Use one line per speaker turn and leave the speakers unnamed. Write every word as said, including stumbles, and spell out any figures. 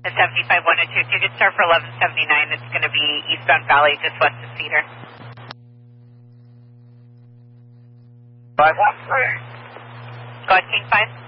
seventy-five one oh two, ticket start for eleven seventy-nine. It's going to be eastbound Valley, just west of Cedar.
five one three.
Go ahead, King five.